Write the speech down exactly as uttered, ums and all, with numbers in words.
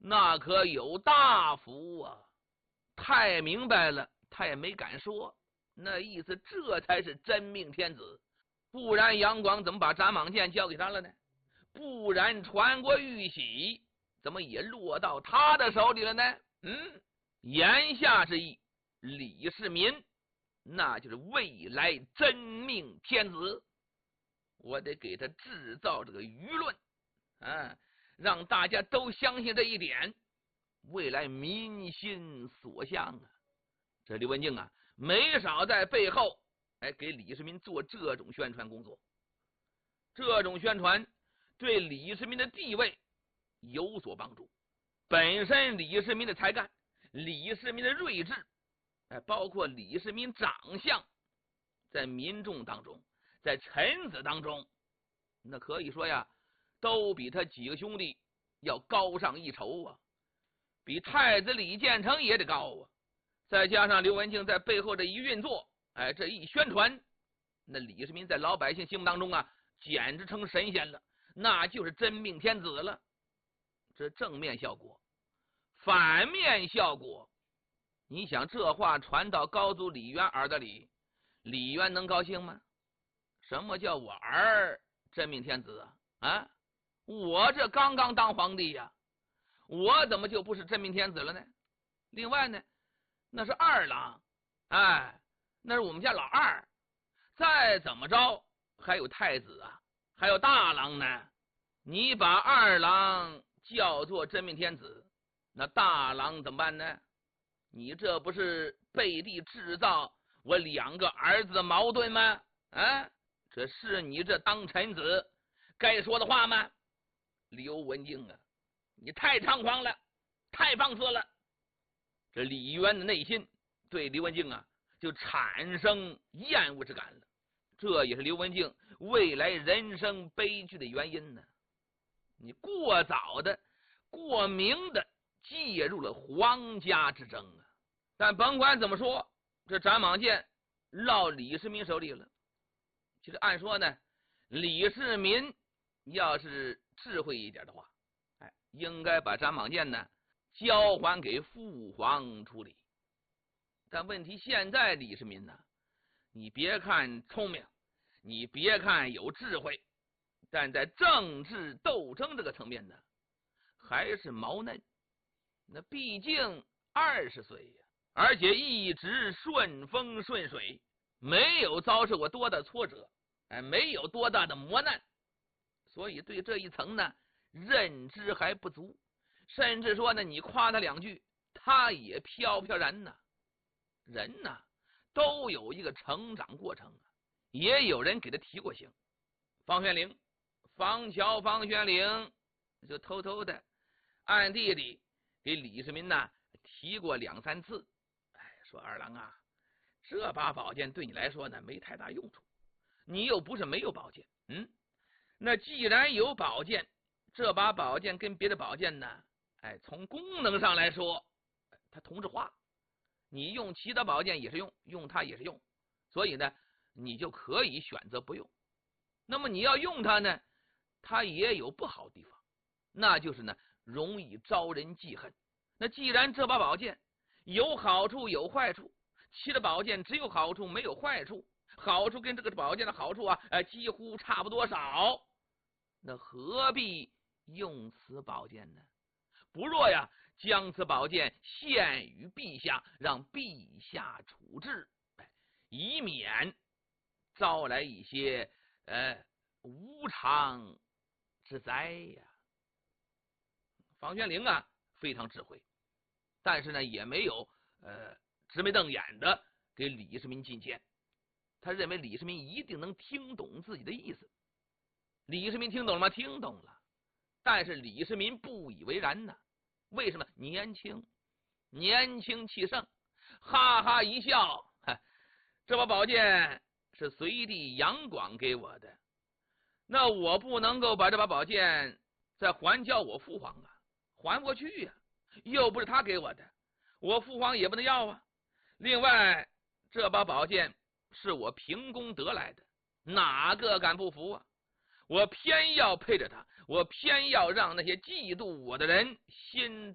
那可有大福啊！太明白了，他也没敢说，那意思这才是真命天子，不然杨广怎么把斩蟒剑交给他了呢？不然传国玉玺怎么也落到他的手里了呢？嗯，言下之意，李世民那就是未来真命天子，我得给他制造这个舆论啊，让大家都相信这一点，未来民心所向啊。这刘文静啊，没少在背后哎给李世民做这种宣传工作，这种宣传对李世民的地位有所帮助。本身李世民的才干，李世民的睿智，哎，包括李世民长相，在民众当中，在臣子当中，那可以说呀，都比他几个兄弟要高上一筹啊，比太子李建成也得高啊。再加上刘文静在背后这一运作，哎，这一宣传，那李世民在老百姓心目当中啊，简直成神仙了，那就是真命天子了。这正面效果。反面效果，你想这话传到高祖李渊耳朵里，李渊能高兴吗？什么叫我儿真命天子啊？啊，我这刚刚当皇帝呀、啊，我怎么就不是真命天子了呢？另外呢，那是二郎，哎，那是我们家老二，再怎么着还有太子啊，还有大郎呢。你把二郎叫做真命天子，那大郎怎么办呢？你这不是背地制造我两个儿子的矛盾吗？啊，这是你这当臣子该说的话吗？刘文静啊，你太猖狂了，太放肆了。这李渊的内心对刘文静啊就产生厌恶之感了，这也是刘文静未来人生悲剧的原因呢。你过早的过明的介入了皇家之争啊！但甭管怎么说，这斩蟒剑落李世民手里了。其实按说呢，李世民要是智慧一点的话，哎，应该把斩蟒剑呢交还给父皇处理。但问题现在李世民呢，你别看聪明，你别看有智慧，但在政治斗争这个层面呢，还是毛嫩。那毕竟二十岁呀，而且一直顺风顺水，没有遭受过多大挫折，哎，没有多大的磨难，所以对这一层呢认知还不足，甚至说呢，你夸他两句，他也飘飘然呢。人呢都有一个成长过程啊，也有人给他提过醒。方玄龄，方桥方玄龄就偷偷的暗地里给李世民呢提过两三次，哎，说二郎啊，这把宝剑对你来说呢没太大用处，你又不是没有宝剑，嗯，那既然有宝剑，这把宝剑跟别的宝剑呢，哎，从功能上来说，它同质化，你用其他宝剑也是用，用它也是用，所以呢，你就可以选择不用。那么你要用它呢，它也有不好的地方，那就是呢容易招人记恨。那既然这把宝剑有好处有坏处，其他宝剑只有好处没有坏处，好处跟这个宝剑的好处啊，呃，几乎差不多少，那何必用此宝剑呢？不若呀，将此宝剑献于陛下，让陛下处置，以免招来一些呃无常之灾呀。方玄龄啊非常智慧，但是呢也没有呃直眉瞪眼的给李世民进谏，他认为李世民一定能听懂自己的意思。李世民听懂了吗？听懂了，但是李世民不以为然呢。为什么？年轻，年轻气盛，哈哈一笑，这把宝剑是随地杨广给我的，那我不能够把这把宝剑再还交我父皇啊，还不过去呀、啊，又不是他给我的，我父皇也不能要啊。另外，这把宝剑是我凭功得来的，哪个敢不服啊？我偏要配着他，我偏要让那些嫉妒我的人心